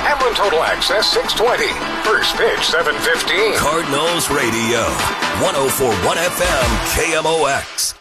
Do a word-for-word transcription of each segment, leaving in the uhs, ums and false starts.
Hamlin Total Access six twenty. First pitch seven fifteen. Cardinals Radio, one oh four point one F M, K M O X.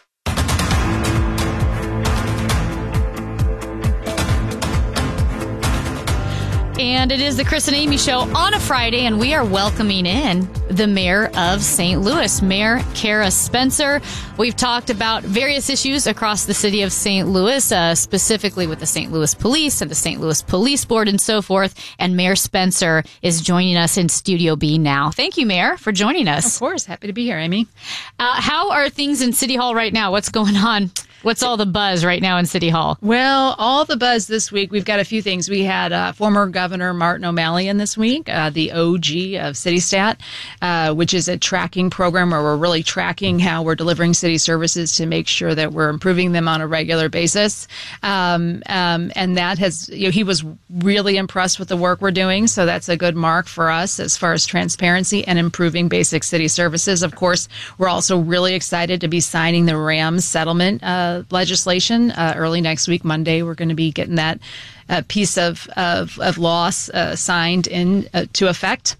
And it is the Chris and Amy Show on a Friday, and we are welcoming in the mayor of Saint Louis, Mayor Cara Spencer. We've talked about various issues across the city of Saint Louis, uh, specifically with the Saint Louis Police and the Saint Louis Police Board and so forth. And Mayor Spencer is joining us in Studio B now. Thank you, Mayor, for joining us. Of course. Happy to be here, Amy. Uh, how are things in City Hall right now? What's going on? What's all the buzz right now in City Hall? Well, all the buzz this week, we've got a few things. We had uh, former Governor Martin O'Malley in this week, uh, the O G of CityStat, uh, which is a tracking program where we're really tracking how we're delivering city services to make sure that we're improving them on a regular basis. Um, um, and that has, you know, he was really impressed with the work we're doing. So that's a good mark for us as far as transparency and improving basic city services. Of course, we're also really excited to be signing the Rams settlement uh, legislation uh, early next week, Monday. We're going to be getting that uh, piece of of, of law uh, signed in uh, to effect.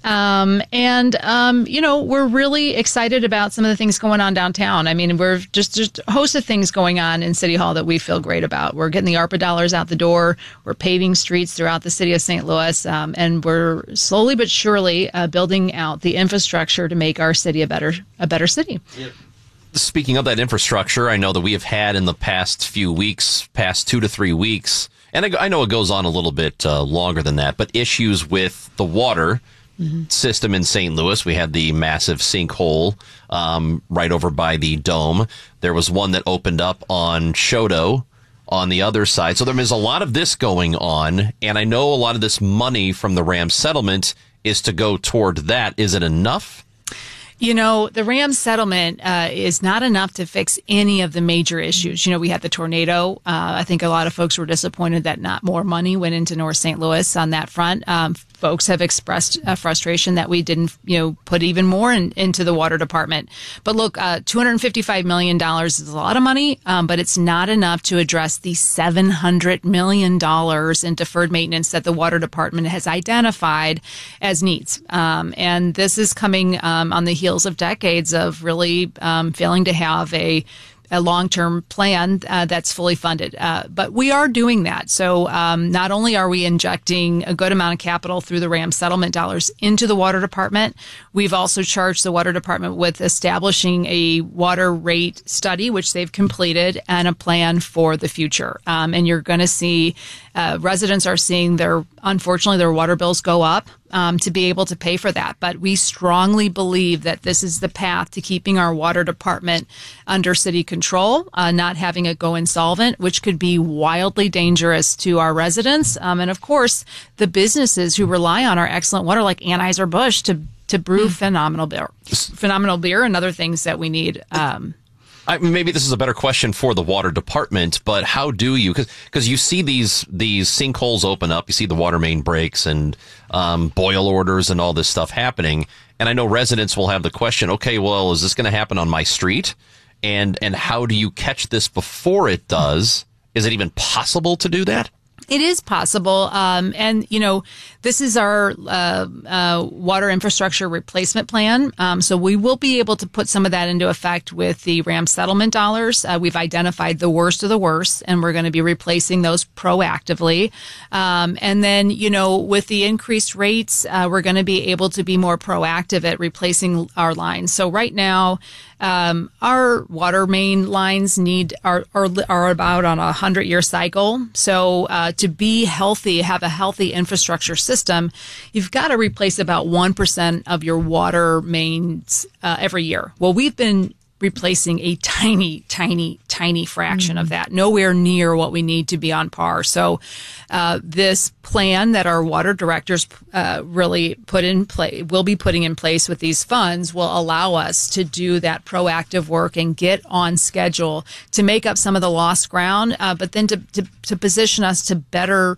Um, and, um, you know, we're really excited about some of the things going on downtown. I mean, we're just, just a host of things going on in City Hall that we feel great about. We're getting the ARPA dollars out the door. We're paving streets throughout the city of Saint Louis. Um, and we're slowly but surely uh, building out the infrastructure to make our city a better a better city. Yep. Speaking of that infrastructure, I know that we have had in the past few weeks, past two to three weeks, and I, I know it goes on a little bit uh, longer than that, but issues with the water mm-hmm. system in Saint Louis. We had the massive sinkhole um, right over by the Dome. There was one that opened up on Choteau on the other side. So there is a lot of this going on, and I know a lot of this money from the Rams settlement is to go toward that. Is it enough? You know, the Rams settlement uh, is not enough to fix any of the major issues. You know, we had the tornado. Uh, I think a lot of folks were disappointed that not more money went into North Saint Louis on that front. Um, folks have expressed uh, frustration that we didn't, you know, put even more in, into the water department. But look, uh, two hundred fifty-five million dollars is a lot of money, um, but it's not enough to address the seven hundred million dollars in deferred maintenance that the water department has identified as needs. Um, and this is coming um, on the heels of decades of really um, failing to have a a long-term plan uh, that's fully funded. Uh, but we are doing that. So um, not only are we injecting a good amount of capital through the Rams settlement dollars into the water department, we've also charged the water department with establishing a water rate study, which they've completed, and a plan for the future. Um, and you're going to see uh, residents are seeing their, unfortunately, their water bills go up. Um, to be able to pay for that. But we strongly believe that this is the path to keeping our water department under city control, uh, not having it go insolvent, which could be wildly dangerous to our residents. Um, and of course, the businesses who rely on our excellent water, like Anheuser-Busch, to, to brew mm. phenomenal beer, phenomenal beer and other things that we need. Um, I, maybe this is a better question for the water department, but how do you, because you see these these sinkholes open up, you see the water main breaks and um, boil orders and all this stuff happening, and I know residents will have the question, okay, well, is this going to happen on my street? And and how do you catch this before it does? Is it even possible to do that? It is possible. Um, and, you know, this is our uh, uh, water infrastructure replacement plan. Um, so we will be able to put some of that into effect with the Ram settlement dollars. Uh, we've identified the worst of the worst, and we're going to be replacing those proactively. Um, and then, you know, with the increased rates, uh, we're going to be able to be more proactive at replacing our lines. So right now, Um, our water main lines need are are, are about on a hundred year cycle. So uh, to be healthy, have a healthy infrastructure system, you've got to replace about one percent of your water mains uh, every year. Well, we've been replacing a tiny, tiny, tiny fraction mm-hmm. of that, nowhere near what we need to be on par. So uh, this plan that our water directors uh, really put in place, will be putting in place with these funds, will allow us to do that proactive work and get on schedule to make up some of the lost ground, uh, but then to, to, to position us to better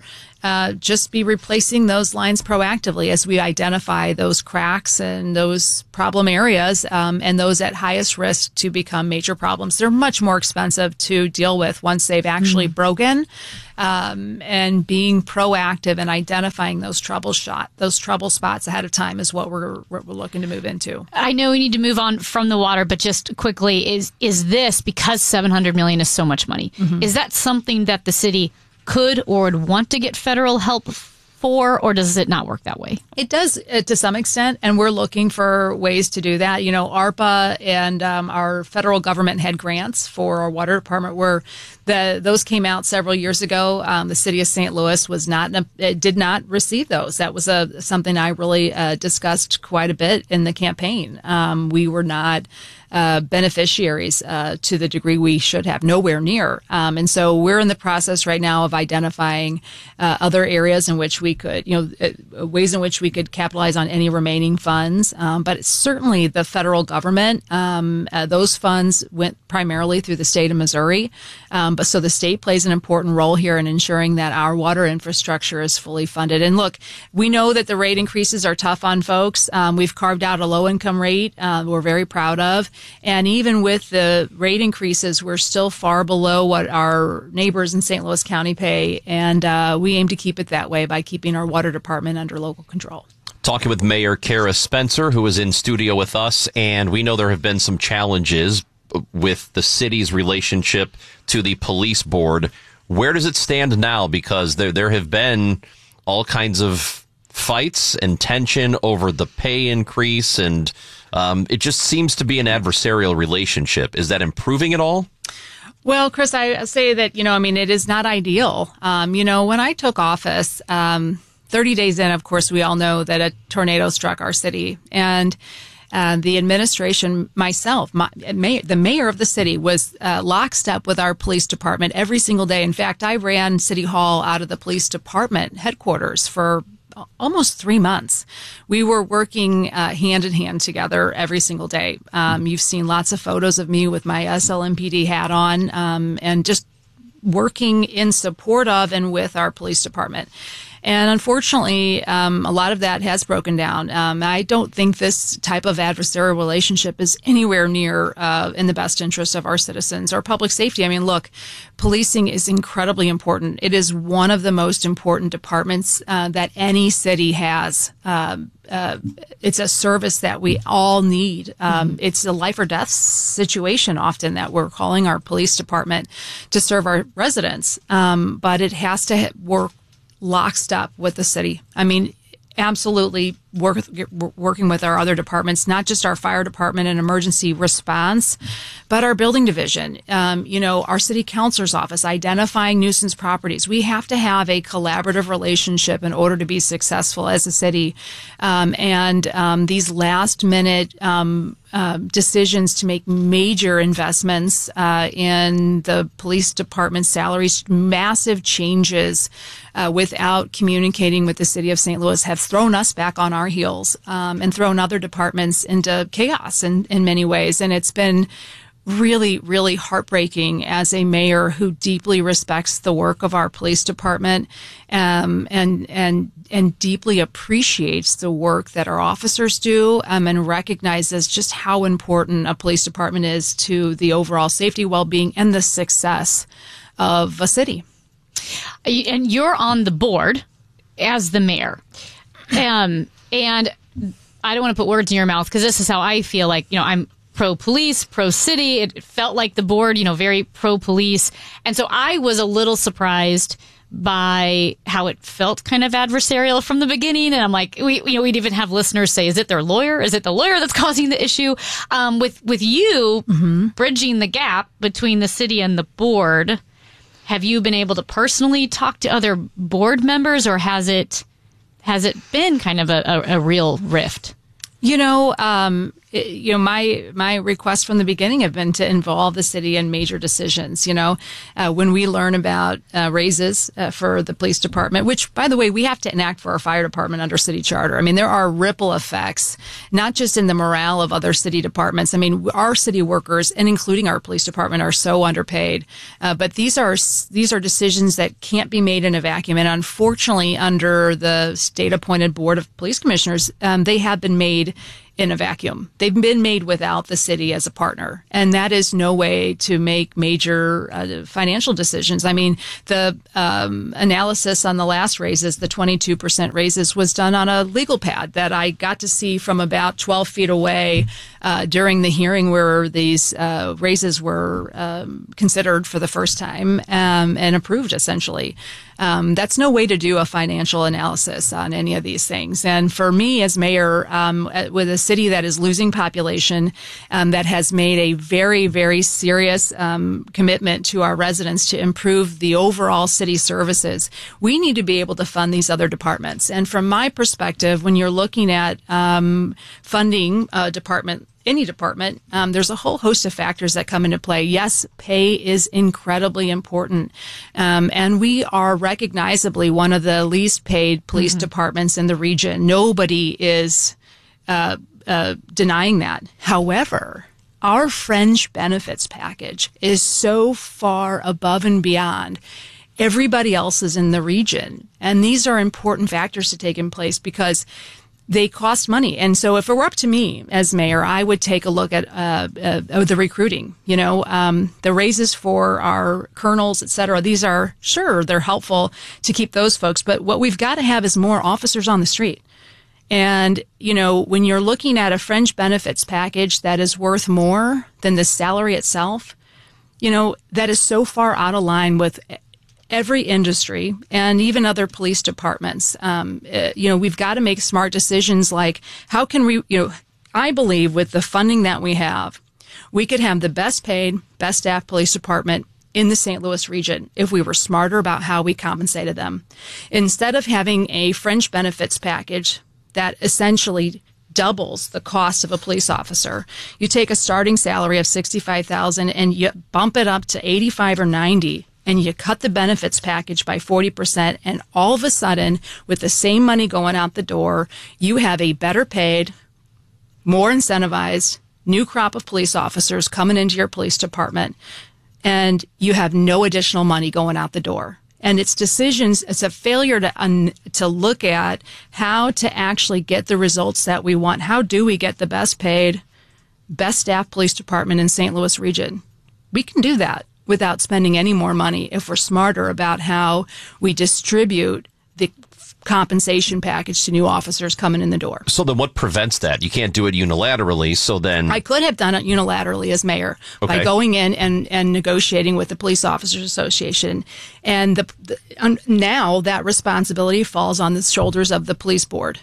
uh, just be replacing those lines proactively as we identify those cracks and those problem areas um, and those at highest risk to become major problems. They're much more expensive to deal with once they've actually mm. broken. Um, and being proactive and identifying those trouble shot, those trouble spots ahead of time is what we're, we're looking to move into. I know we need to move on from the water, but just quickly, is is this, because seven hundred million dollars is so much money, mm-hmm. is that something that the city could or would want to get federal help for, or does it not work that way? It does uh, to some extent, and we're looking for ways to do that. You know, ARPA and um, our federal government had grants for our water department where the those came out several years ago. Um, the city of Saint Louis was not it did not receive those. That was a something I really uh, discussed quite a bit in the campaign. Um, we were not Uh, beneficiaries uh, to the degree we should have, nowhere near. Um, and so we're in the process right now of identifying uh, other areas in which we could, you know, uh, ways in which we could capitalize on any remaining funds. Um, but certainly the federal government, um, uh, those funds went primarily through the state of Missouri. Um, but so the state plays an important role here in ensuring that our water infrastructure is fully funded. And look, we know that the rate increases are tough on folks. Um, we've carved out a low income rate uh, we're very proud of. And even with the rate increases, we're still far below what our neighbors in Saint Louis County pay. And uh, we aim to keep it that way by keeping our water department under local control. Talking with Mayor Kara Spencer, who is in studio with us, and we know there have been some challenges with the city's relationship to the police board. Where does it stand now? Because there there have been all kinds of fights and tension over the pay increase, and um, it just seems to be an adversarial relationship. Is that improving at all? Well, Chris, I say that, you know, I mean, it is not ideal. Um, you know, when I took office, um, thirty days in, of course, we all know that a tornado struck our city. And uh, the administration, myself, my, may, the mayor of the city was uh, lockstep with our police department every single day. In fact, I ran City Hall out of the police department headquarters for almost three months. We were working uh, hand in hand together every single day. Um, you've seen lots of photos of me with my S L M P D hat on, um, and just working in support of and with our police department. And unfortunately, um, a lot of that has broken down. Um, I don't think this type of adversarial relationship is anywhere near uh, in the best interest of our citizens or public safety. I mean, look, policing is incredibly important. It is one of the most important departments uh, that any city has. Um, uh, it's a service that we all need. Um, mm-hmm. It's a life or death situation often that we're calling our police department to serve our residents. Um, but it has to work lockstep with the city. I mean, absolutely work, working with our other departments, not just our fire department and emergency response, but our building division, um, you know, our city councilor's office, identifying nuisance properties. We have to have a collaborative relationship in order to be successful as a city. Um, and um, these last minute um, uh, decisions to make major investments uh, in the police department salaries, massive changes uh, without communicating with the city of Saint Louis have thrown us back on our heels um, and thrown other departments into chaos in, in many ways. And it's been really, really heartbreaking as a mayor who deeply respects the work of our police department um, and and and deeply appreciates the work that our officers do um, and recognizes just how important a police department is to the overall safety, well-being, and the success of a city. And you're on the board as the mayor. Um, and I don't want to put words in your mouth because this is how I feel. Like, you know, I'm pro-police, pro-city. It felt like the board, you know, very pro-police. And so I was a little surprised by how it felt kind of adversarial from the beginning. And I'm like, we, you know, we'd even have listeners say, is it their lawyer? Is it the lawyer that's causing the issue? Um, with, with you mm-hmm. bridging the gap between the city and the board, have you been able to personally talk to other board members, or has it, has it been kind of a, a, a real rift? You know, um, it, you know, my my requests from the beginning have been to involve the city in major decisions. You know, uh, when we learn about uh, raises uh, for the police department, which, by the way, we have to enact for our fire department under city charter. I mean, there are ripple effects, not just in the morale of other city departments. I mean, our city workers, and including our police department, are so underpaid. Uh, but these are these are decisions that can't be made in a vacuum. And unfortunately, under the state-appointed board of police commissioners, um, they have been made in a vacuum. They've been made without the city as a partner. And that is no way to make major uh, financial decisions. I mean, the um, analysis on the last raises, the twenty-two percent raises, was done on a legal pad that I got to see from about twelve feet away uh, during the hearing where these uh, raises were um, considered for the first time um, and approved, essentially. Um, that's no way to do a financial analysis on any of these things. And for me as mayor, um, with a city that is losing population, um, that has made a very, very serious um, commitment to our residents to improve the overall city services, we need to be able to fund these other departments. And from my perspective, when you're looking at um, funding a department, any department, um, there's a whole host of factors that come into play. Yes, pay is incredibly important. Um, and we are recognizably one of the least paid police mm-hmm. departments in the region. Nobody is uh, uh, denying that. However, our fringe benefits package is so far above and beyond everybody else's in the region. And these are important factors to take in place because they cost money. And so if it were up to me as mayor, I would take a look at uh, uh, the recruiting, you know, um, the raises for our colonels, et cetera. These are, sure, they're helpful to keep those folks. But what we've got to have is more officers on the street. And, you know, when you're looking at a fringe benefits package that is worth more than the salary itself, you know, that is so far out of line with every industry and even other police departments. Um, uh, you know, we've got to make smart decisions like how can we, you know, I believe with the funding that we have, we could have the best paid, best staffed police department in the Saint Louis region if we were smarter about how we compensated them. Instead of having a fringe benefits package that essentially doubles the cost of a police officer, you take a starting salary of sixty-five thousand dollars and you bump it up to eighty-five or ninety, and you cut the benefits package by forty percent, and all of a sudden, with the same money going out the door, you have a better paid, more incentivized, new crop of police officers coming into your police department, and you have no additional money going out the door. And it's decisions, it's a failure to un, to look at how to actually get the results that we want. How do we get the best paid, best staffed police department in Saint Louis region? We can do that without spending any more money if we're smarter about how we distribute the compensation package to new officers coming in the door. So then what prevents that? You can't do it unilaterally, so then... I could have done it unilaterally as mayor okay. by going in and, and negotiating with the Police Officers Association. And the, the, um, now that responsibility falls on the shoulders of the police board.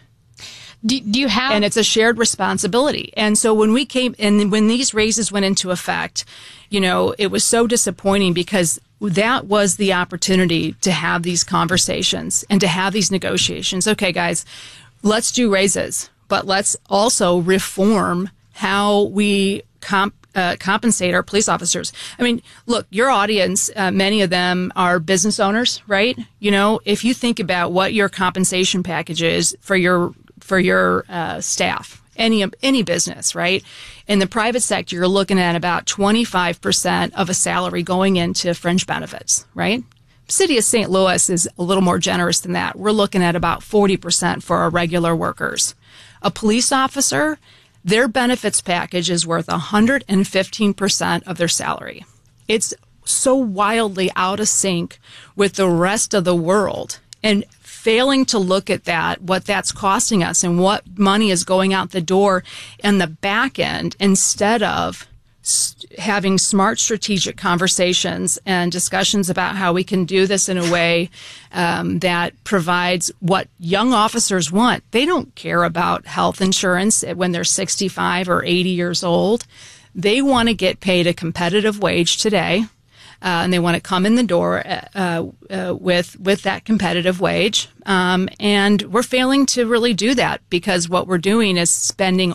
Do, do you have... And it's a shared responsibility. And so when we came, and when these raises went into effect, you know, it was so disappointing because that was the opportunity to have these conversations and to have these negotiations. Okay, guys, let's do raises, but let's also reform how we comp, uh, compensate our police officers. I mean, look, your audience, uh, many of them are business owners, right? You know, if you think about what your compensation package is for your for your uh, staff, any any business, right? In the private sector, you're looking at about twenty-five percent of a salary going into fringe benefits, right? City of Saint Louis is a little more generous than that. We're looking at about forty percent for our regular workers. A police officer, their benefits package is worth one hundred fifteen percent of their salary. It's so wildly out of sync with the rest of the world. And failing to look at that, what that's costing us and what money is going out the door in the back end, instead of st- having smart strategic conversations and discussions about how we can do this in a way um, that provides what young officers want. They don't care about health insurance when they're sixty-five or eighty years old. They want to get paid a competitive wage today. Uh, and they want to come in the door uh, uh, with with that competitive wage. Um, and we're failing to really do that because what we're doing is spending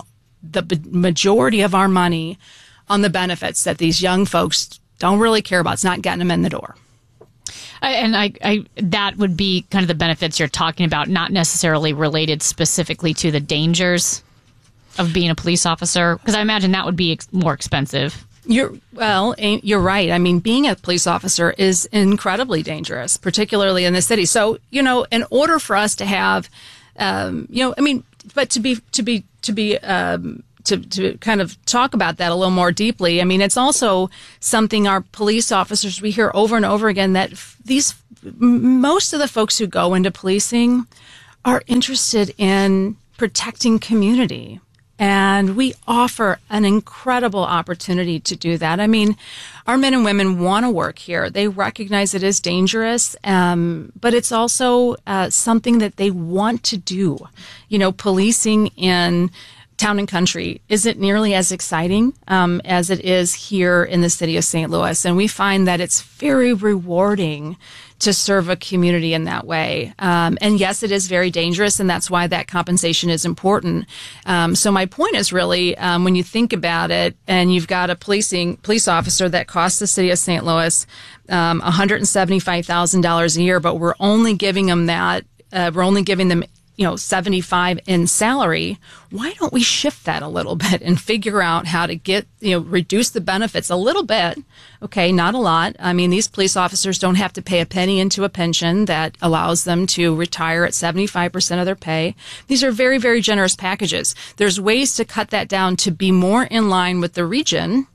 the b- majority of our money on the benefits that these young folks don't really care about. It's not getting them in the door. I, and I, I, that would be kind of the benefits you're talking about, not necessarily related specifically to the dangers of being a police officer, because I imagine that would be ex- more expensive. You're well, you're right. I mean, being a police officer is incredibly dangerous, particularly in the city. So, you know, in order for us to have, um, you know, I mean, but to be to be to be um, to to kind of talk about that a little more deeply. I mean, it's also something our police officers, we hear over and over again that f- these most of the folks who go into policing are interested in protecting community. And we offer an incredible opportunity to do that. I mean, our men and women want to work here. They recognize it is dangerous, um, but it's also uh, something that they want to do. You know, policing in town and country isn't nearly as exciting um, as it is here in the city of Saint Louis. And we find that it's very rewarding to serve a community in that way. Um, and yes, it is very dangerous, and that's why that compensation is important. Um, so my point is really, um, when you think about it, and you've got a policing police officer that costs the city of Saint Louis um, one hundred seventy-five thousand dollars a year, but we're only giving them that, uh, we're only giving them you know, seventy-five in salary, why don't we shift that a little bit and figure out how to get, you know, reduce the benefits a little bit? Okay, not a lot. I mean, these police officers don't have to pay a penny into a pension that allows them to retire at seventy-five percent of their pay. These are very, very generous packages. There's ways to cut that down to be more in line with the region,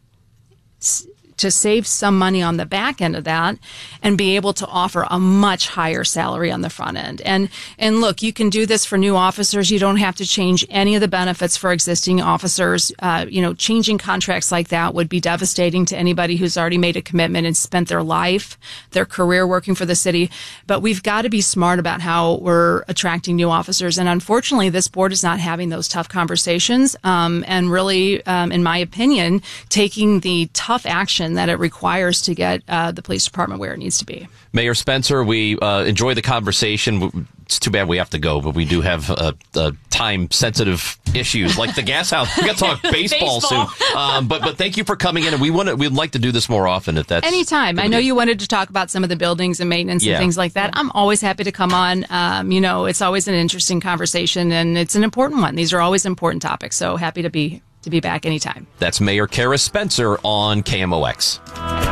to save some money on the back end of that and be able to offer a much higher salary on the front end. And, and look, you can do this for new officers. You don't have to change any of the benefits for existing officers. Uh, you know, changing contracts like that would be devastating to anybody who's already made a commitment and spent their life, their career working for the city. But we've got to be smart about how we're attracting new officers. And unfortunately, this board is not having those tough conversations. Um, and really, um, in my opinion, taking the tough action that it requires to get uh, the police department where it needs to be. Mayor Spencer, we uh, enjoy the conversation. It's too bad we have to go, but we do have uh, uh, time-sensitive issues like the gas house. We got to talk baseball, baseball. soon. Um, but but thank you for coming in, and we want to, we'd like to do this more often if that's anytime. I know you wanted to talk about some of the buildings and maintenance yeah. and things like that. I'm always happy to come on. Um, you know, it's always an interesting conversation, and it's an important one. These are always important topics, so happy to be to be back anytime. That's Mayor Kara Spencer on K M O X.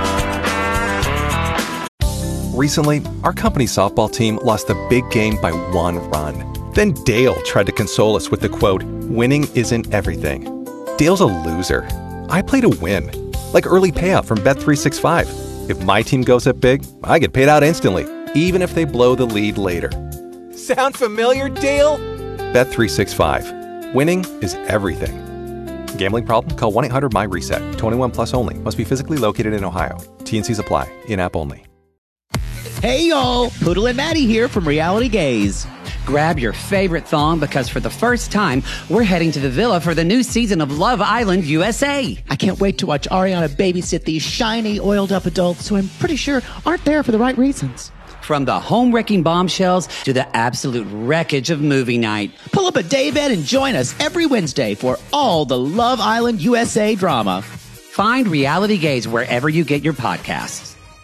Recently, our company's softball team lost a big game by one run. Then Dale tried to console us with the quote, "Winning isn't everything." Dale's a loser. I play to win, like early payout from Bet three sixty-five. If my team goes up big, I get paid out instantly, even if they blow the lead later. Sound familiar, Dale? Bet three sixty-five. Winning is everything. Gambling problem? Call one eight hundred M Y reset. twenty-one plus only. Must be physically located in Ohio. T and C's apply. In-app only. Hey y'all, Poodle and Maddie here from Reality Gaze. Grab your favorite thong because for the first time, we're heading to the villa for the new season of Love Island U S A. I can't wait to watch Ariana babysit these shiny, oiled-up adults who I'm pretty sure aren't there for the right reasons. From the home-wrecking bombshells to the absolute wreckage of movie night. Pull up a daybed and join us every Wednesday for all the Love Island U S A drama. Find Reality Gaze wherever you get your podcasts.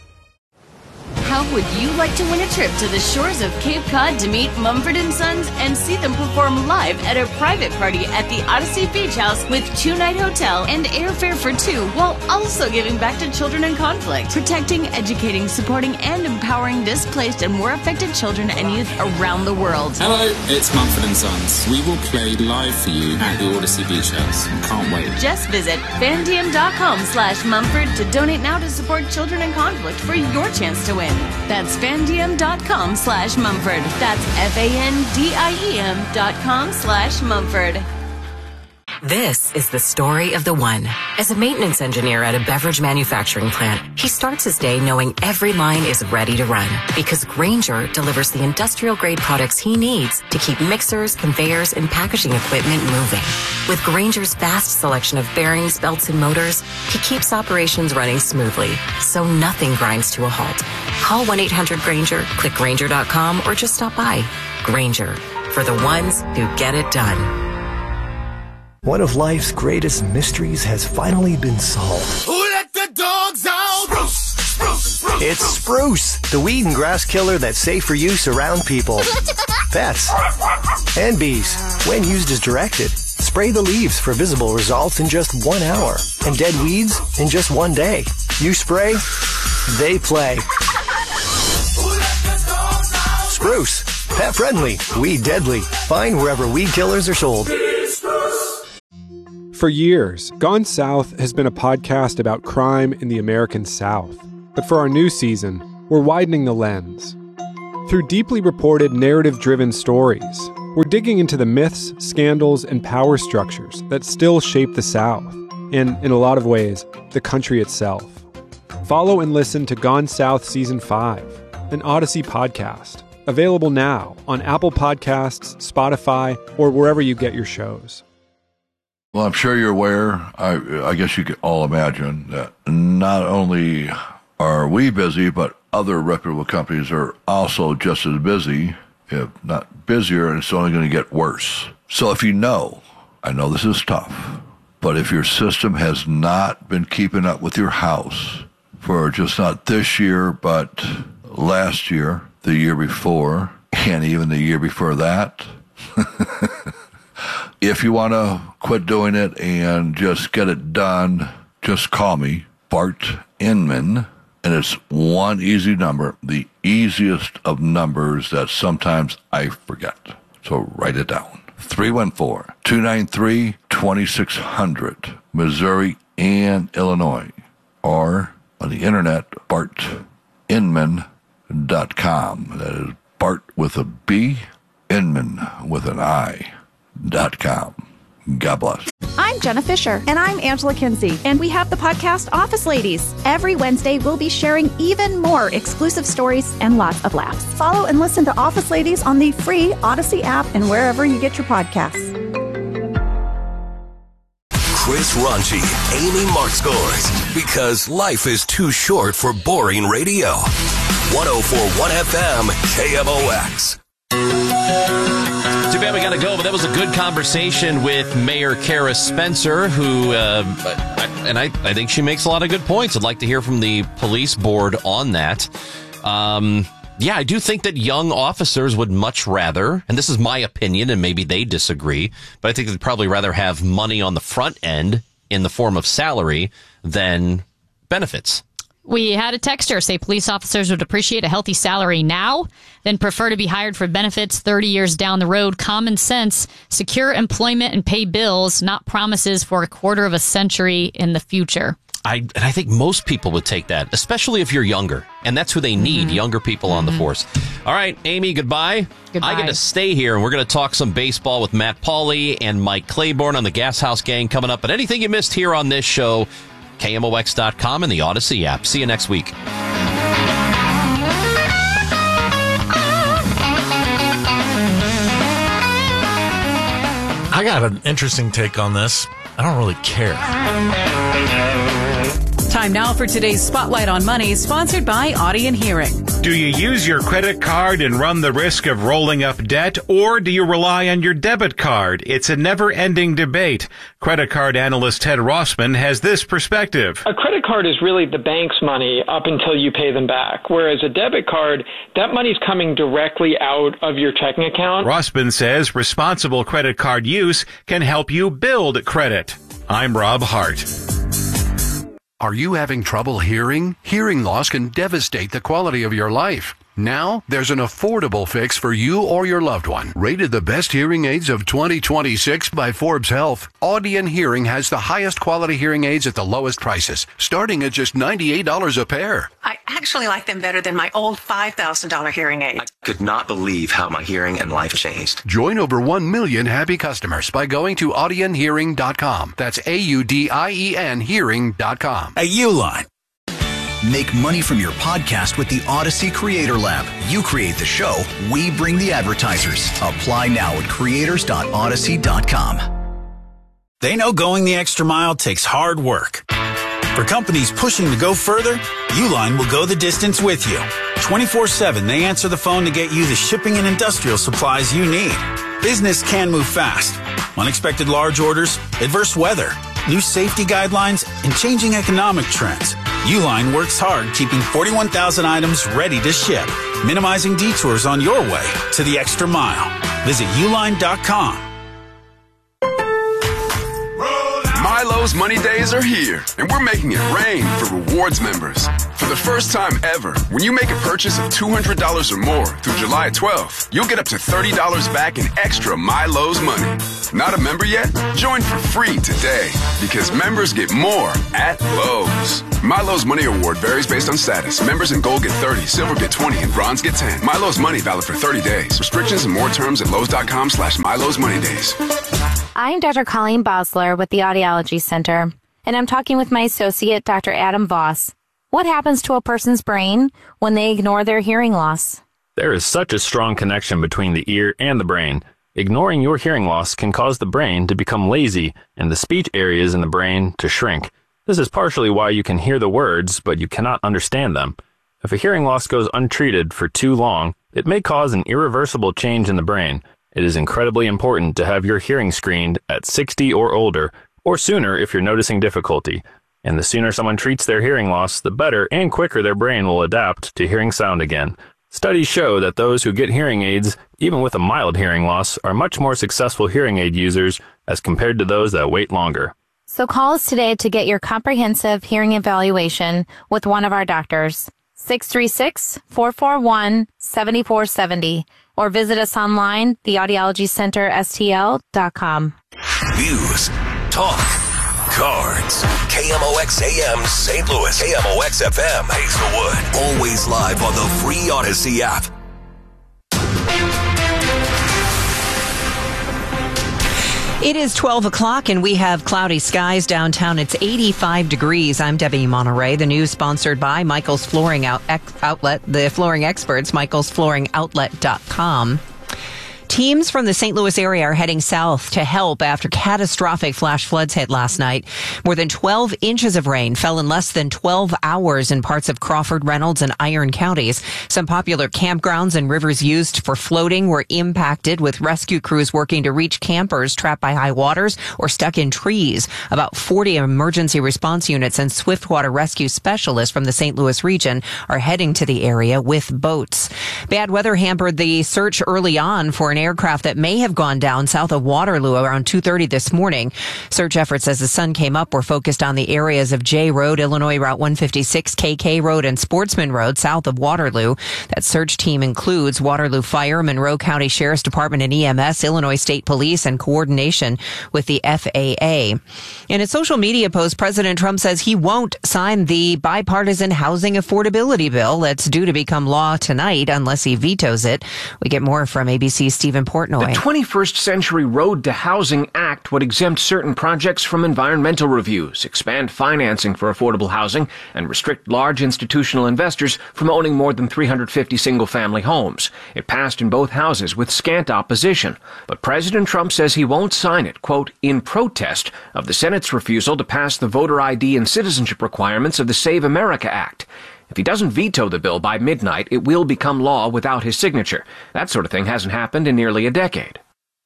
How would you like to win a trip to the shores of Cape Cod to meet Mumford and Sons and see them perform live at a private party at the Odyssey Beach House with two-night hotel and airfare for two, while also giving back to children in conflict, protecting, educating, supporting, and empowering displaced and war affected children and youth around the world? Hello, it's Mumford and Sons. We will play live for you at the Odyssey Beach House. Can't wait. Just visit fandiem.com slash Mumford to donate now to support children in conflict for your chance to win. That's fandiem.com slash Mumford. That's F-A-N-D-I-E-M dot com slash Mumford. This is the story of the one. As a maintenance engineer at a beverage manufacturing plant, he starts his day knowing every line is ready to run because Grainger delivers the industrial-grade products he needs to keep mixers, conveyors, and packaging equipment moving. With Grainger's vast selection of bearings, belts, and motors, he keeps operations running smoothly, so nothing grinds to a halt. Call one eight hundred Grainger, click Grainger dot com, or just stop by. Grainger, for the ones who get it done. One of life's greatest mysteries has finally been solved. Who let the dogs out? Spruce, spruce, spruce, it's Spruce, the weed and grass killer that's safe for use around people, pets, and bees. When used as directed, spray the leaves for visible results in just one hour and dead weeds in just one day. You spray, they play. Spruce, pet friendly, weed deadly. Find wherever weed killers are sold. For years, Gone South has been a podcast about crime in the American South. But for our new season, we're widening the lens. Through deeply reported, narrative-driven stories, we're digging into the myths, scandals, and power structures that still shape the South, and, in a lot of ways, the country itself. Follow and listen to Gone South Season five, an Odyssey podcast, available now on Apple Podcasts, Spotify, or wherever you get your shows. Well, I'm sure you're aware, I, I guess you can all imagine, that not only are we busy, but other reputable companies are also just as busy, if not busier, and it's only going to get worse. So if you know, I know this is tough, but if your system has not been keeping up with your house for just not this year, but last year, the year before, and even the year before that, if you want to quit doing it and just get it done, just call me, Bart Inman, and it's one easy number, the easiest of numbers that sometimes I forget. So write it down. three one four, two nine three, two six zero zero, Missouri and Illinois, or on the internet, bart inman dot com. That is Bart with a B, Inman with an I. Dot com. God bless. I'm Jenna Fisher. And I'm Angela Kinsey. And we have the podcast Office Ladies. Every Wednesday, we'll be sharing even more exclusive stories and lots of laughs. Follow and listen to Office Ladies on the free Odyssey app and wherever you get your podcasts. Chris Raunchy, Amy Mark scores, because life is too short for boring radio. one oh four point one F M, K M O X. Too bad we got to go, but that was a good conversation with Mayor Kara Spencer, who, uh, and I, I think she makes a lot of good points. I'd like to hear from the police board on that. Um, yeah, I do think that young officers would much rather, and this is my opinion, and maybe they disagree, but I think they'd probably rather have money on the front end in the form of salary than benefits. We had a texter say police officers would appreciate a healthy salary now, then prefer to be hired for benefits thirty years down the road. Common sense, secure employment and pay bills, not promises for a quarter of a century in the future. I and I think most people would take that, especially if you're younger. And that's who they need, mm-hmm. younger people mm-hmm. on the force. All right, Amy, goodbye. Goodbye. I get to stay here, and we're going to talk some baseball with Matt Pauley and Mike Claiborne on the Gas House Gang coming up. But anything you missed here on this show, K M O X dot com and the Odyssey app. See you next week. I got an interesting take on this. I don't really care. Time now for today's Spotlight on Money, sponsored by Audi and Hearing. Do you use your credit card and run the risk of rolling up debt, or do you rely on your debit card? It's a never-ending debate. Credit card analyst Ted Rossman has this perspective. A credit card is really the bank's money up until you pay them back, whereas a debit card, that money's coming directly out of your checking account. Rossman says responsible credit card use can help you build credit. I'm Rob Hart. Are you having trouble hearing? Hearing loss can devastate the quality of your life. Now, there's an affordable fix for you or your loved one. Rated the best hearing aids of twenty twenty-six by Forbes Health, Audi and Hearing has the highest quality hearing aids at the lowest prices, starting at just ninety-eight dollars a pair. I actually like them better than my old five thousand dollars hearing aid. I could not believe how my hearing and life changed. Join over one million happy customers by going to audi and hearing dot com. That's A U D I E N hearing dot com. Hey, Uline. Make money from your podcast with the Odyssey Creator Lab. You create the show, we bring the advertisers. Apply now at creators dot odyssey dot com. They know going the extra mile takes hard work. For companies pushing to go further, Uline will go the distance with you. twenty-four seven, they answer the phone to get you the shipping and industrial supplies you need. Business can move fast, unexpected large orders, adverse weather, new safety guidelines, and changing economic trends. Uline works hard keeping forty-one thousand items ready to ship, minimizing detours on your way to the extra mile. Visit uline dot com. Milo's Money Days are here, and we're making it rain for rewards members. For the first time ever, when you make a purchase of two hundred dollars or more through July twelfth, you'll get up to thirty dollars back in extra Milo's money. Not a member yet? Join for free today, because members get more at Lowe's. Milo's Money Award varies based on status. Members in Gold get thirty, Silver get twenty, and Bronze get ten. Milo's Money valid for thirty days. Restrictions and more terms at Lowe's.com slash Milo's Money Days. I'm Doctor Colleen Bosler with the Audiology Center, and I'm talking with my associate, Doctor Adam Voss. What happens to a person's brain when they ignore their hearing loss? There is such a strong connection between the ear and the brain. Ignoring your hearing loss can cause the brain to become lazy and the speech areas in the brain to shrink. This is partially why you can hear the words, but you cannot understand them. If a hearing loss goes untreated for too long, it may cause an irreversible change in the brain. It is incredibly important to have your hearing screened at sixty or older, or sooner if you're noticing difficulty. And the sooner someone treats their hearing loss, the better and quicker their brain will adapt to hearing sound again. Studies show that those who get hearing aids, even with a mild hearing loss, are much more successful hearing aid users as compared to those that wait longer. So call us today to get your comprehensive hearing evaluation with one of our doctors. six three six, four four one, seven four seven zero. Or visit us online, the audiology center S T L dot com. News, talk, cards. K M O X A M Saint Louis. K M O X F M Hazelwood. Always live on the free Odyssey app. It is twelve o'clock and we have cloudy skies downtown. It's eighty-five degrees. I'm Debbie Monterey. The news sponsored by Michael's Flooring Out- Outlet, the flooring experts, michaels flooring outlet dot com. Teams from the Saint Louis area are heading south to help after catastrophic flash floods hit last night. More than twelve inches of rain fell in less than twelve hours in parts of Crawford, Reynolds, and Iron counties. Some popular campgrounds and rivers used for floating were impacted, with rescue crews working to reach campers trapped by high waters or stuck in trees. About forty emergency response units and swiftwater rescue specialists from the Saint Louis region are heading to the area with boats. Bad weather hampered the search early on for an aircraft that may have gone down south of Waterloo around two thirty this morning. Search efforts as the sun came up were focused on the areas of J Road, Illinois Route one fifty-six, K K Road, and Sportsman Road south of Waterloo. That search team includes Waterloo Fire, Monroe County Sheriff's Department and E M S, Illinois State Police, and coordination with the F A A. In a social media post, President Trump says he won't sign the bipartisan housing affordability bill that's due to become law tonight unless he vetoes it. We get more from A B C's Stephen Portnoy. The twenty-first Century Road to Housing Act would exempt certain projects from environmental reviews, expand financing for affordable housing, and restrict large institutional investors from owning more than three hundred fifty single-family homes. It passed in both houses with scant opposition. But President Trump says he won't sign it, quote, in protest of the Senate's refusal to pass the voter I D and citizenship requirements of the Save America Act. If he doesn't veto the bill by midnight, it will become law without his signature. That sort of thing hasn't happened in nearly a decade.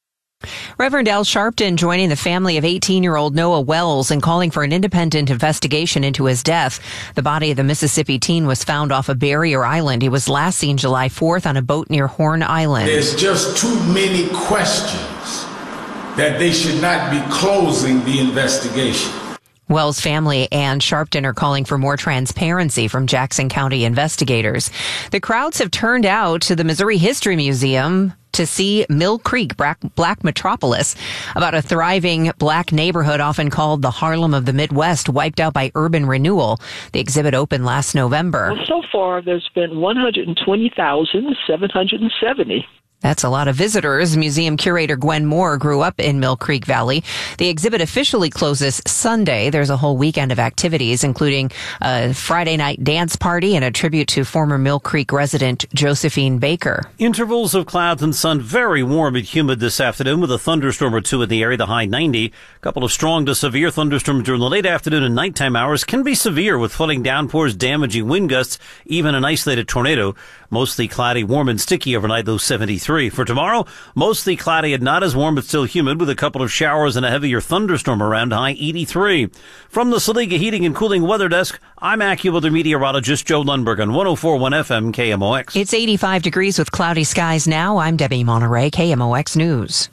Reverend Al Sharpton joining the family of eighteen-year-old Noah Wells and calling for an independent investigation into his death. The body of the Mississippi teen was found off of Barrier Island. He was last seen July fourth on a boat near Horn Island. There's just too many questions that they should not be closing the investigation. Wells' family and Sharpton are calling for more transparency from Jackson County investigators. The crowds have turned out to the Missouri History Museum to see Mill Creek, Black, Black Metropolis, about a thriving black neighborhood often called the Harlem of the Midwest, wiped out by urban renewal. The exhibit opened last November. Well, so far, there's been one hundred twenty thousand seven hundred seventy. That's a lot of visitors. Museum curator Gwen Moore grew up in Mill Creek Valley. The exhibit officially closes Sunday. There's a whole weekend of activities, including a Friday night dance party and a tribute to former Mill Creek resident Josephine Baker. Intervals of clouds and sun, very warm and humid this afternoon with a thunderstorm or two in the area, the high ninety. A couple of strong to severe thunderstorms during the late afternoon and nighttime hours can be severe with flooding downpours, damaging wind gusts, even an isolated tornado. Mostly cloudy, warm and sticky overnight, low seventy-three. eighty-three. For tomorrow, mostly cloudy and not as warm, but still humid with a couple of showers and a heavier thunderstorm around, high eighty-three. From the Saliga Heating and Cooling Weather Desk, I'm AccuWeather meteorologist Joe Lundberg on one oh four point one F M K M O X. It's eighty-five degrees with cloudy skies now. I'm Debbie Monterey, K M O X News.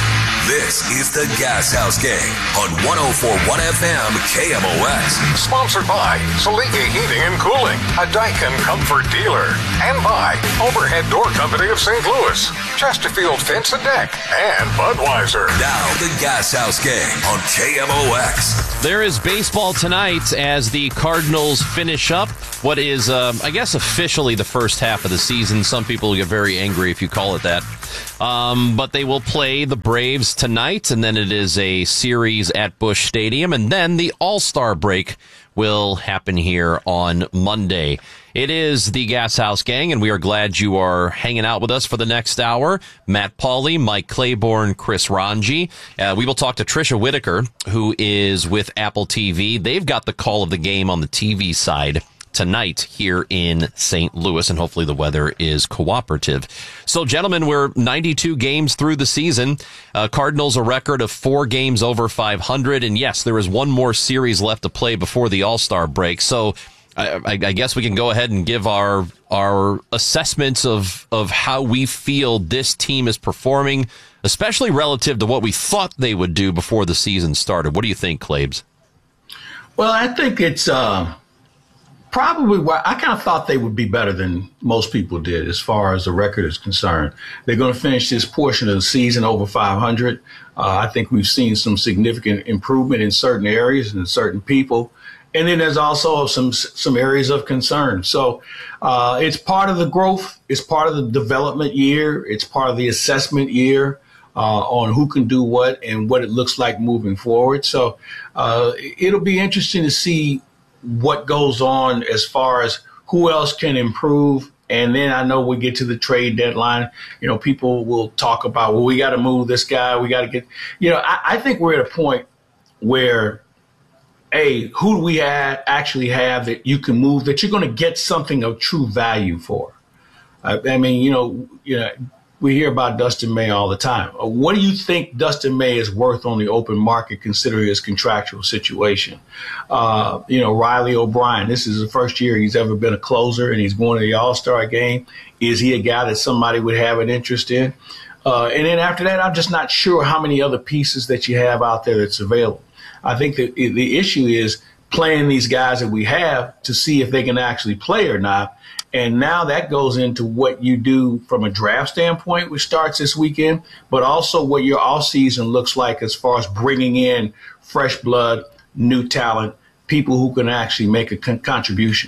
This is the Gas House Gang on one oh four point one F M K M O X. Sponsored by Saliga Heating and Cooling, a Daikin Comfort dealer. And by Overhead Door Company of Saint Louis, Chesterfield Fence and Deck, and Budweiser. Now the Gas House Gang on K M O X. There is baseball tonight as the Cardinals finish up what is, uh, I guess, officially the first half of the season. Some people get very angry if you call it that. Um, but they will play the Braves tonight, and then it is a series at Busch Stadium, and then the All-Star break will happen here on Monday. It is the Gas House Gang, and we are glad you are hanging out with us for the next hour. Matt Pauley, Mike Claiborne, Chris Ranji. Uh, we will talk to Trisha Whitaker, who is with Apple T V. They've got the call of the game on the T V side tonight here in Saint Louis, and hopefully the weather is cooperative. So, gentlemen, we're ninety-two games through the season. Uh, Cardinals a record of four games over five hundred, and yes, there is one more series left to play before the All-Star break. So, I, I, I guess we can go ahead and give our our assessments of of how we feel this team is performing, especially relative to what we thought they would do before the season started. What do you think, Claibs? Well, I think it's uh probably why I kind of thought they would be better than most people did as far as the record is concerned. They're going to finish this portion of the season over five hundred. Uh, I think we've seen some significant improvement in certain areas and certain people. And then there's also some some areas of concern. So uh, it's part of the growth. It's part of the development year. It's part of the assessment year uh, on who can do what and what it looks like moving forward. So uh, it'll be interesting to see what goes on as far as who else can improve. And then I know we get to the trade deadline, you know, people will talk about, well, we got to move this guy. We got to get, you know, I, I think we're at a point where, A, who do we have, actually have that you can move, that you're going to get something of true value for? Uh, I mean, you know, you know, we hear about Dustin May all the time. What do you think Dustin May is worth on the open market considering his contractual situation? Uh, you know, Riley O'Brien, this is the first year he's ever been a closer and he's going to the All-Star game. Is he a guy that somebody would have an interest in? Uh, and then after that, I'm just not sure how many other pieces that you have out there that's available. I think that the issue is playing these guys that we have to see if they can actually play or not. And now that goes into what you do from a draft standpoint, which starts this weekend, but also what your offseason looks like as far as bringing in fresh blood, new talent, people who can actually make a con- contribution.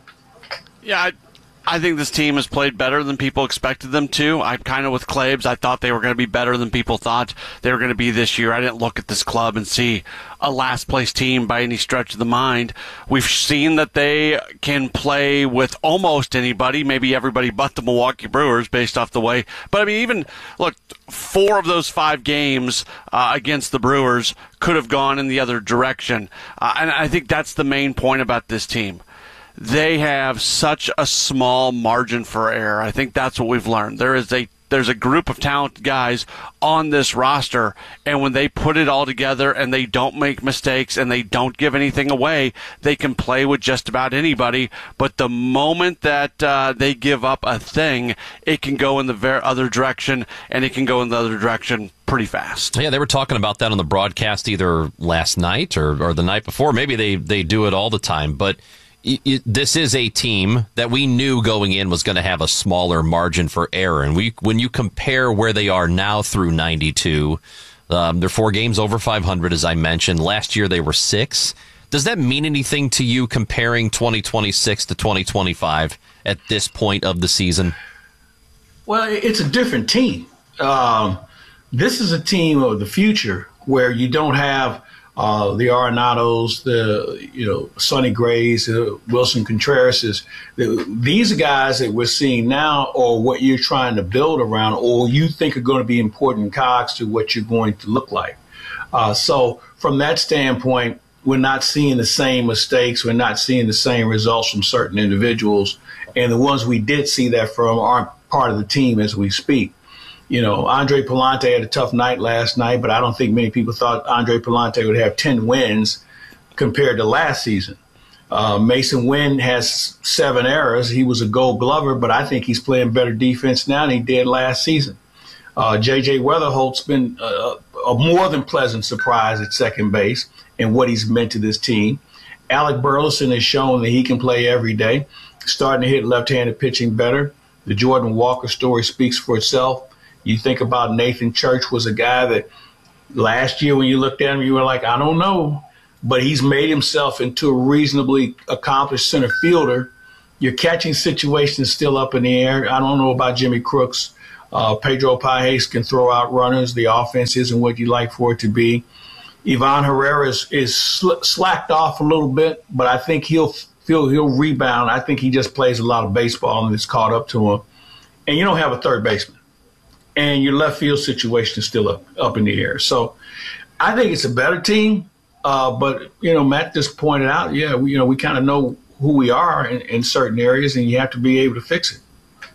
Yeah, I, I think this team has played better than people expected them to. I'm kind of with Claibs. I thought they were going to be better than people thought they were going to be this year. I didn't look at this club and see a last-place team by any stretch of the mind. We've seen that they can play with almost anybody, maybe everybody but the Milwaukee Brewers based off the way. But, I mean, even, look, four of those five games uh, against the Brewers could have gone in the other direction. Uh, and I think that's the main point about this team. They have such a small margin for error. I think that's what we've learned. There is a there's a group of talented guys on this roster, and when they put it all together and they don't make mistakes and they don't give anything away, they can play with just about anybody. But the moment that uh, they give up a thing, it can go in the ver- other direction, and it can go in the other direction pretty fast. Yeah, they were talking about that on the broadcast either last night or, or the night before. Maybe they, they do it all the time, but It, it, this is a team that we knew going in was going to have a smaller margin for error. And we, when you compare where they are now through ninety-two, um, they're four games over five hundred, as I mentioned. Last year they were six. Does that mean anything to you comparing twenty twenty-six to twenty twenty-five at this point of the season? Well, it's a different team. Um, this is a team of the future where you don't have Uh, the Arenados, the, you know, Sonny Grays, the Wilson Contrerases. The, these are guys that we're seeing now, or what you're trying to build around, or you think are going to be important cogs to what you're going to look like. Uh, so from that standpoint, we're not seeing the same mistakes. We're not seeing the same results from certain individuals. And the ones we did see that from aren't part of the team as we speak. You know, Andre Pallante had a tough night last night, but I don't think many people thought Andre Pallante would have ten wins compared to last season. Uh, Mason Wynn has seven errors. He was a Gold Glover, but I think he's playing better defense now than he did last season. Uh, J J Weatherholt's been a, a more than pleasant surprise at second base and what he's meant to this team. Alec Burleson has shown that he can play every day, starting to hit left-handed pitching better. The Jordan Walker story speaks for itself. You think about Nathan Church was a guy that last year when you looked at him, you were like, I don't know. But he's made himself into a reasonably accomplished center fielder. Your catching situation is still up in the air. I don't know about Jimmy Crooks. Uh, Pedro Pages can throw out runners. The offense isn't what you like for it to be. Ivan Herrera is, is sl- slacked off a little bit, but I think he'll feel he'll rebound. I think he just plays a lot of baseball and it's caught up to him. And you don't have a third baseman. And your left field situation is still up, up in the air. So I think it's a better team. Uh, but, you know, Matt just pointed out, yeah, we, you know, we kind of know who we are in, in certain areas, and you have to be able to fix it.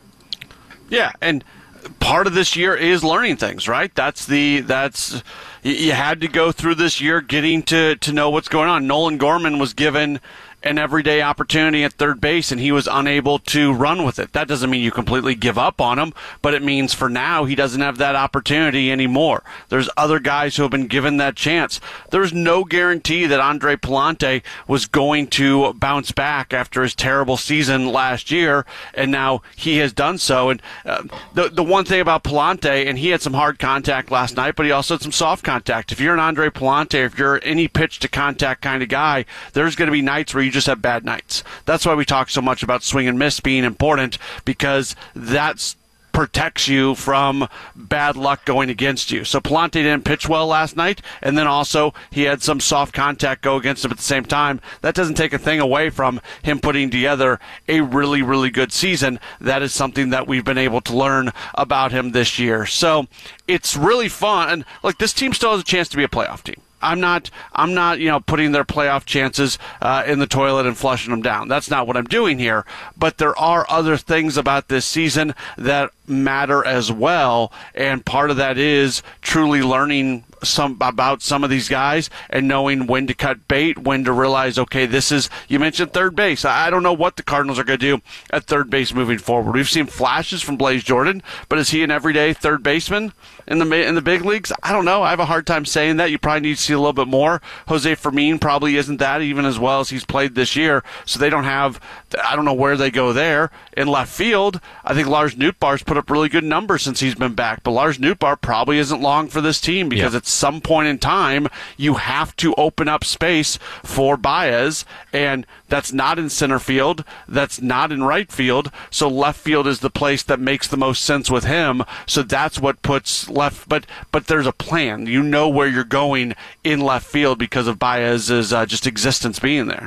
Yeah, and part of this year is learning things, right? That's the that's you had to go through this year getting to, to know what's going on. Nolan Gorman was given an everyday opportunity at third base, and he was unable to run with it. That doesn't mean you completely give up on him, but it means for now he doesn't have that opportunity anymore. There's other guys who have been given that chance. There's no guarantee that Andre Pallante was going to bounce back after his terrible season last year, and now he has done so. And uh, the the one thing about Pallante, and he had some hard contact last night, but he also had some soft contact. If you're an Andre Pallante, if you're any pitch to contact kind of guy, there's going to be nights where you just have bad nights. That's why we talk so much about swing and miss being important, because that protects you from bad luck going against you. So Pallante didn't pitch well last night, and then also he had some soft contact go against him at the same time. That doesn't take a thing away from him putting together a really, really good season. That is something that we've been able to learn about him this year. So it's really fun. And look, this team still has a chance to be a playoff team. I'm not, I'm not, you know, putting their playoff chances uh, in the toilet and flushing them down. That's not what I'm doing here. But there are other things about this season that matter as well, and part of that is truly learning some about some of these guys and knowing when to cut bait, when to realize, okay, this is, you mentioned third base. I don't know what the Cardinals are going to do at third base moving forward. We've seen flashes from Blaze Jordan, but is he an everyday third baseman in the in the big leagues? I don't know. I have a hard time saying that. You probably need to see a little bit more. Jose Fermin probably isn't that, even as well as he's played this year, so they don't have, I don't know where they go there. In left field, I think Lars Nootbaar's put up really good numbers since he's been back, but Lars Nootbaar probably isn't long for this team, because yeah. at some point in time you have to open up space for Baez, and that's not in center field, that's not in right field, so left field is the place that makes the most sense with him. So that's what puts left, but but there's a plan. You know where you're going in left field because of Baez's uh, just existence being there.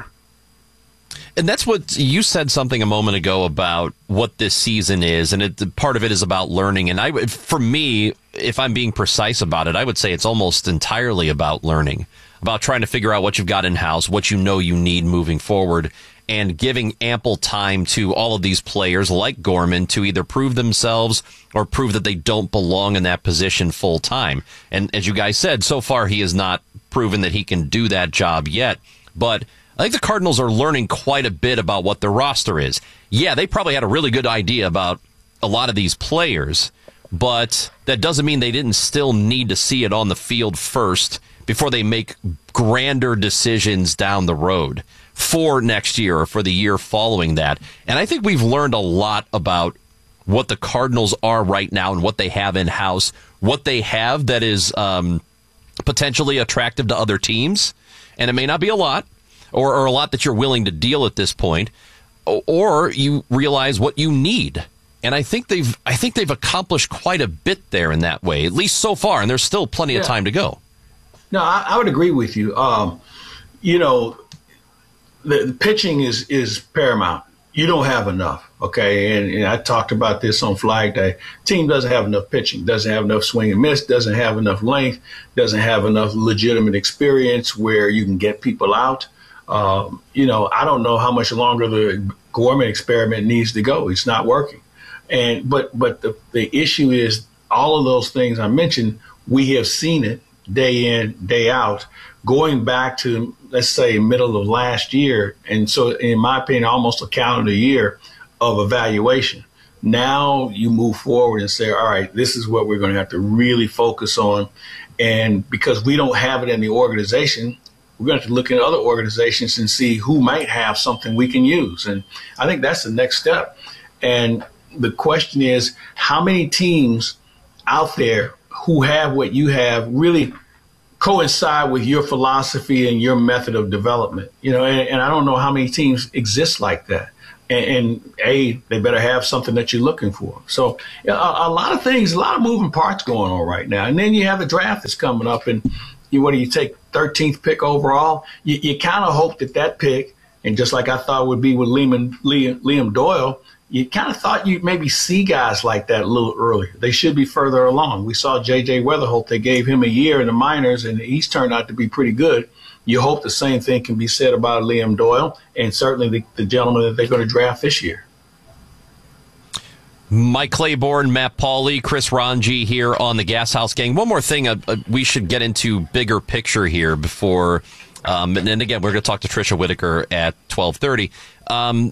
And that's what you said something a moment ago about what this season is, and it, part of it is about learning. And I, for me, if I'm being precise about it, I would say it's almost entirely about learning, about trying to figure out what you've got in-house, what you know you need moving forward, and giving ample time to all of these players like Gorman to either prove themselves or prove that they don't belong in that position full time. And as you guys said, so far he has not proven that he can do that job yet. But I think the Cardinals are learning quite a bit about what their roster is. Yeah, they probably had a really good idea about a lot of these players, but that doesn't mean they didn't still need to see it on the field first before they make grander decisions down the road for next year or for the year following that. And I think we've learned a lot about what the Cardinals are right now and what they have in-house, what they have that is um, potentially attractive to other teams. And it may not be a lot, or, or a lot that you're willing to deal at this point, or you realize what you need. And I think they've I think they've accomplished quite a bit there in that way, at least so far, and there's still plenty yeah. of time to go. No, I, I would agree with you. Um, you know, the, the pitching is, is paramount. You don't have enough, okay? And, and I talked about this on Flag Day. Team doesn't have enough pitching, doesn't have enough swing and miss, doesn't have enough length, doesn't have enough legitimate experience where you can get people out. Um, you know, I don't know how much longer the Gorman experiment needs to go. It's not working. And but but the, the issue is all of those things I mentioned, we have seen it day in, day out, going back to, let's say, middle of last year. And so, in my opinion, almost a calendar year of evaluation. Now you move forward and say, all right, this is what we're going to have to really focus on. And because we don't have it in the organization, we're going to have to look at other organizations and see who might have something we can use. And I think that's the next step. And the question is, how many teams out there who have what you have really coincide with your philosophy and your method of development? You know, and, and I don't know how many teams exist like that. And, and A, they better have something that you're looking for. So a, a lot of things, a lot of moving parts going on right now. And then you have the draft that's coming up, and you, what do you take, thirteenth pick overall? You, you kind of hope that that pick, and just like I thought it would be with Liam, Liam, Liam Doyle, you kind of thought you'd maybe see guys like that a little earlier. They should be further along. We saw J J Weatherholt. They gave him a year in the minors, and he's turned out to be pretty good. You hope the same thing can be said about Liam Doyle and certainly the, the gentleman that they're going to draft this year. Mike Claiborne, Matt Pauley, Chris Ranji here on the Gas House Gang. One more thing uh, uh, we should get into bigger picture here before, um, and then again, we're going to talk to Tricia Whitaker at twelve thirty. Um,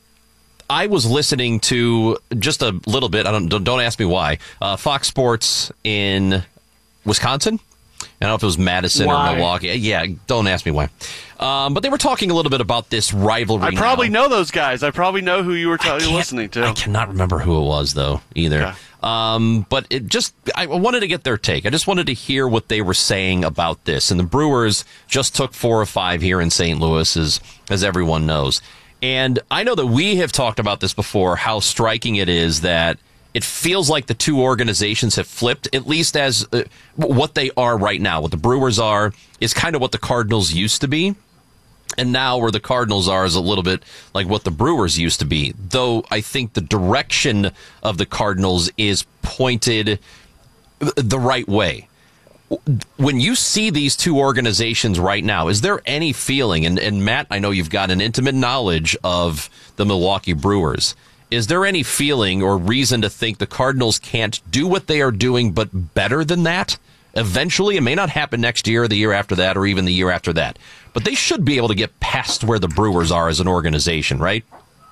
I was listening to just a little bit, I don't, don't, don't ask me why, uh, Fox Sports in Wisconsin. I don't know if it was Madison why? or Milwaukee. Yeah, don't ask me why. Um, but they were talking a little bit about this rivalry. I probably now. know those guys. I probably know who you were t- listening to. I cannot remember who it was, though, either. Okay. Um, but it just, I wanted to get their take. I just wanted to hear what they were saying about this. And the Brewers just took four or five here in Saint Louis, as, as everyone knows. And I know that we have talked about this before, how striking it is that it feels like the two organizations have flipped, at least as uh, what they are right now. What the Brewers are is kind of what the Cardinals used to be. And now where the Cardinals are is a little bit like what the Brewers used to be. Though I think the direction of the Cardinals is pointed the right way. When you see these two organizations right now, is there any feeling, and, and Matt, I know you've got an intimate knowledge of the Milwaukee Brewers, is there any feeling or reason to think the Cardinals can't do what they are doing, but better than that? Eventually, it may not happen next year, or the year after that, or even the year after that. But they should be able to get past where the Brewers are as an organization, right?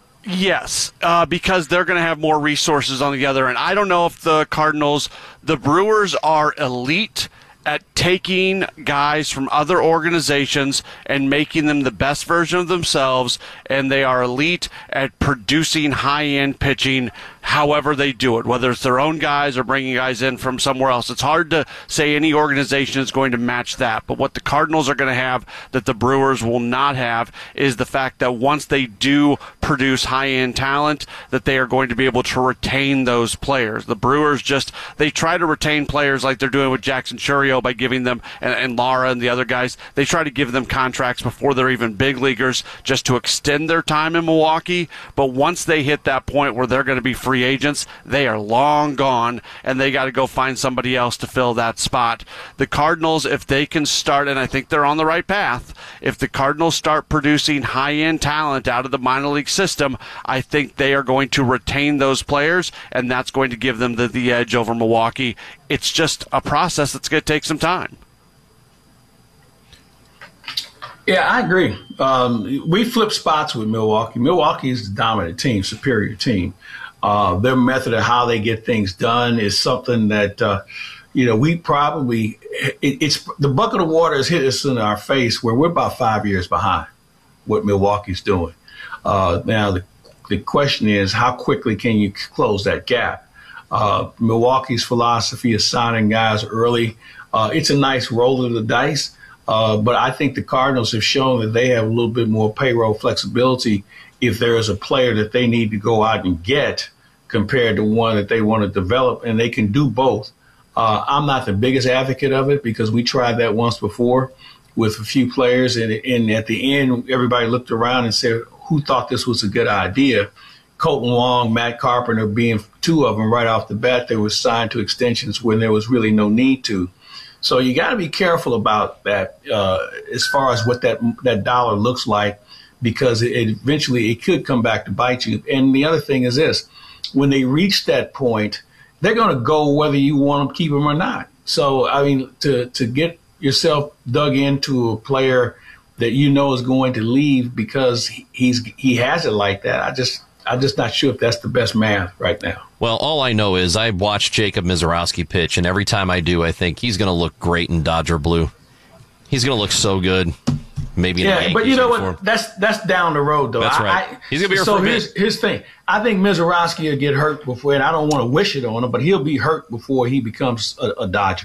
Yes, uh, because they're going to have more resources on the other end. I don't know if the Cardinals, the Brewers are elite at taking guys from other organizations and making them the best version of themselves, and they are elite at producing high-end pitching however they do it, whether it's their own guys or bringing guys in from somewhere else. It's hard to say any organization is going to match that, but what the Cardinals are going to have that the Brewers will not have is the fact that once they do produce high-end talent, that they are going to be able to retain those players. The Brewers just, they try to retain players like they're doing with Jackson Churio by giving them, and, and Lara and the other guys, they try to give them contracts before they're even big leaguers just to extend their time in Milwaukee. But once they hit that point where they're going to be free agents, they are long gone, and they got to go find somebody else to fill that spot. The Cardinals, if they can start, and I think they're on the right path, if the Cardinals start producing high-end talent out of the minor league system, I think they are going to retain those players, and that's going to give them the, the edge over Milwaukee. It's just a process that's going to take some time. Yeah, I agree. Um, we flip spots with Milwaukee. Milwaukee is the dominant team, superior team. Uh, their method of how they get things done is something that, uh, you know, we probably, it, it's the bucket of water has hit us in our face where we're about five years behind what Milwaukee's doing. Uh, now, the, the question is, how quickly can you close that gap? Uh, Milwaukee's philosophy is signing guys early. Uh, it's a nice roll of the dice. Uh, but I think the Cardinals have shown that they have a little bit more payroll flexibility if there is a player that they need to go out and get compared to one that they want to develop, and they can do both. Uh, I'm not the biggest advocate of it because we tried that once before with a few players, and, and at the end, everybody looked around and said, who thought this was a good idea? Colton Wong, Matt Carpenter being two of them right off the bat, they were signed to extensions when there was really no need to. So you got to be careful about that uh, as far as what that that dollar looks like, because it, it eventually it could come back to bite you. And the other thing is this, when they reach that point, they're going to go whether you want to keep them or not. So, I mean, to, to get yourself dug into a player that you know is going to leave because he's he has it like that, I just I'm just not sure if that's the best math right now. Well, all I know is I watched Jacob Misiorowski pitch, and every time I do, I think he's going to look great in Dodger blue. He's going to look so good. Maybe in yeah, a Yankees but you know uniform. what? That's that's down the road, though. That's I, right. I, he's going to be here so for a here's, bit. Here's the thing. I think Misiorowski will get hurt before, and I don't want to wish it on him, but he'll be hurt before he becomes a, a Dodger.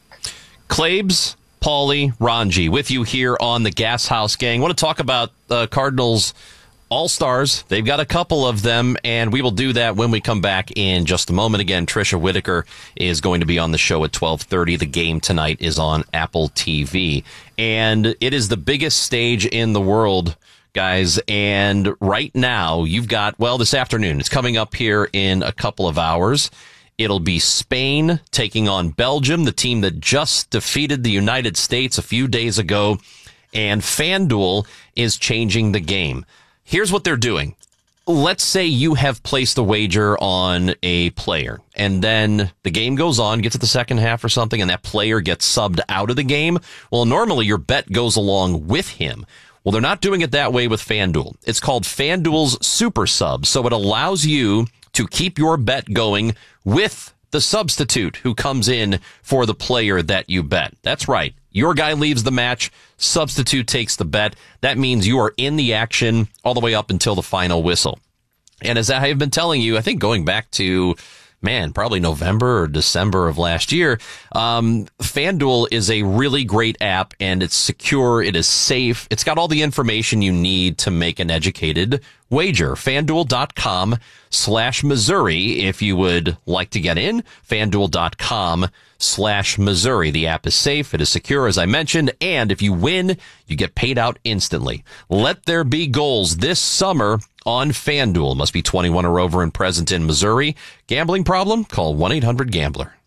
Claibs, Paulie, Ranji, with you here on the Gas House Gang. I want to talk about uh, Cardinals All-Stars. They've got a couple of them, and we will do that when we come back in just a moment. Again, Tricia Whitaker is going to be on the show at twelve thirty. The game tonight is on Apple T V. And it is the biggest stage in the world, guys. And right now, you've got, well, this afternoon, it's coming up here in a couple of hours. It'll be Spain taking on Belgium, the team that just defeated the United States a few days ago. And FanDuel is changing the game. Here's what they're doing. Let's say you have placed a wager on a player, and then the game goes on, gets to the second half or something, and that player gets subbed out of the game. Well, normally your bet goes along with him. Well, they're not doing it that way with FanDuel. It's called FanDuel's Super Sub, so it allows you to keep your bet going with the substitute who comes in for the player that you bet. That's right. Your guy leaves the match, substitute takes the bet. That means you are in the action all the way up until the final whistle. And as I have been telling you, I think going back to, man, probably November or December of last year, um, FanDuel is a really great app, and it's secure, it is safe, it's got all the information you need to make an educated wager. FanDuel.com slash Missouri if you would like to get in. FanDuel.com slash Missouri. The app is safe, it is secure, as I mentioned, and if you win, you get paid out instantly. Let there be goals this summer on FanDuel. Must be twenty-one or over and present in Missouri. Gambling problem? Call one eight hundred gambler.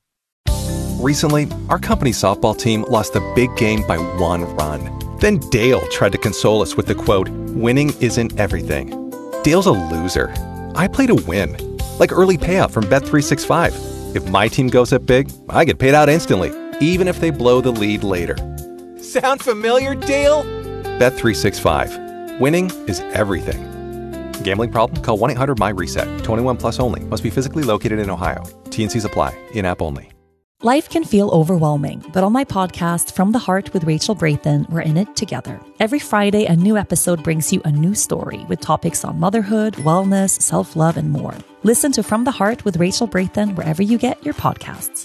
Recently, our company softball team lost a big game by one run. Then Dale tried to console us with the quote, "Winning isn't everything." Dale's a loser. I play to win. Like early payout from Bet three sixty-five. If my team goes up big, I get paid out instantly, even if they blow the lead later. Sound familiar, Dale? Bet three sixty-five. Winning is everything. Gambling problem? Call one eight hundred M Y reset. twenty-one plus only. Must be physically located in Ohio. T N Cs apply. In-app only. Life can feel overwhelming, but on my podcast, From the Heart with Rachel Brathen, we're in it together. Every Friday, a new episode brings you a new story with topics on motherhood, wellness, self-love, and more. Listen to From the Heart with Rachel Brathen wherever you get your podcasts.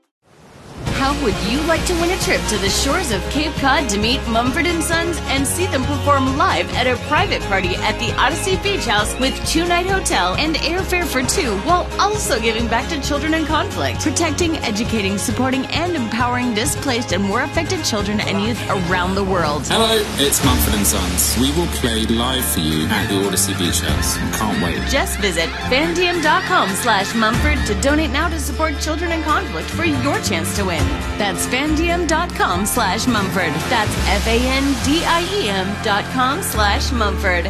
How would you like to win a trip to the shores of Cape Cod to meet Mumford and Sons and see them perform live at a private party at the Odyssey Beach House with two-night hotel and airfare for two, while also giving back to children in conflict, protecting, educating, supporting, and empowering displaced and war affected children and youth around the world? Hello, it's Mumford and Sons. We will play live for you at the Odyssey Beach House. Can't wait. Just visit fandiem.com slash Mumford to donate now to support children in conflict for your chance to win. That's fandiem.com slash Mumford. That's F-A-N-D-I-E-M dot com slash Mumford.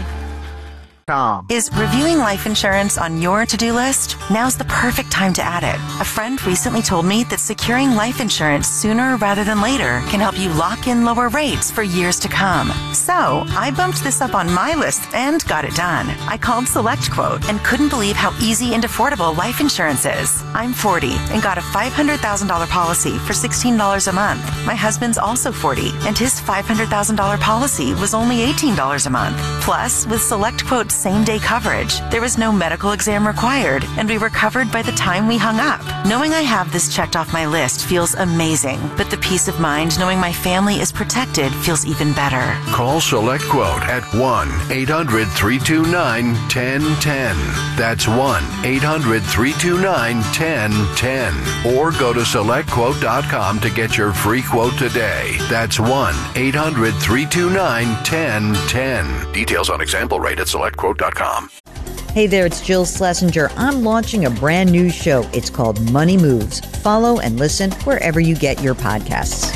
Is reviewing life insurance on your to-do list? Now's the perfect time to add it. A friend recently told me that securing life insurance sooner rather than later can help you lock in lower rates for years to come. So I bumped this up on my list and got it done. I called SelectQuote and couldn't believe how easy and affordable life insurance is. I'm forty and got a five hundred thousand dollars policy for sixteen dollars a month. My husband's also forty and his five hundred thousand dollars policy was only eighteen dollars a month. Plus, with SelectQuote's same-day coverage, there was no medical exam required, and we were covered by the time we hung up. Knowing I have this checked off my list feels amazing, but the peace of mind knowing my family is protected feels even better. Call SelectQuote at one eight hundred three two nine one zero one zero. That's one eight hundred three two nine one zero one zero. Or go to select quote dot com to get your free quote today. That's one eight hundred three two nine one zero one zero. Details on example rate at select quote dot com. Hey there, it's Jill Schlesinger. I'm launching a brand new show. It's called Money Moves. Follow and listen wherever you get your podcasts.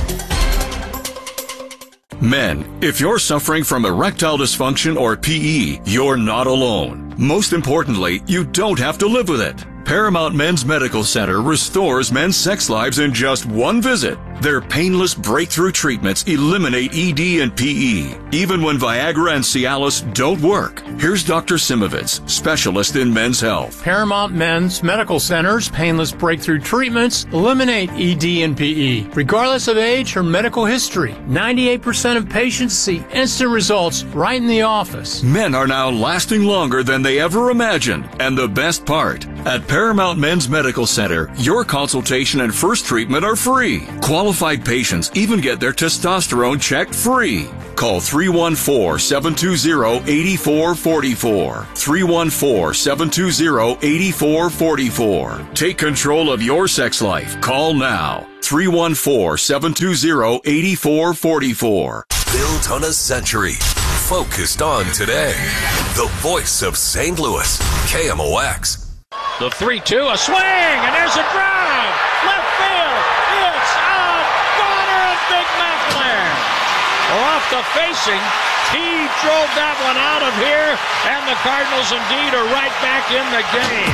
Men, if you're suffering from erectile dysfunction or P E, you're not alone. Most importantly, you don't have to live with it. Paramount Men's Medical Center restores men's sex lives in just one visit. Their painless breakthrough treatments eliminate E D and P E, even when Viagra and Cialis don't work. Here's Doctor Simovitz, specialist in men's health. Paramount Men's Medical Center's painless breakthrough treatments eliminate E D and P E, regardless of age or medical history. ninety-eight percent of patients see instant results right in the office. Men are now lasting longer than they ever imagined. And the best part, at Paramount Men's Medical Center, your consultation and first treatment are free. Qualified patients even get their testosterone checked free. Call three one four, seven two zero, eight four four four. three one four, seven two zero, eight four four four. Take control of your sex life. Call now. three one four, seven two zero, eight four four four. Built on a century. Focused on today. The voice of Saint Louis. K M O X. The three two, a swing, and there's a drive. Left field. It's a goner of Big McLaren. Off the facing. He drove that one out of here, and the Cardinals indeed are right back in the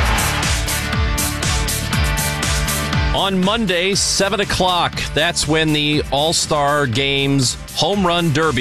game. On Monday, seven o'clock, that's when the All-Star Games Home Run Derby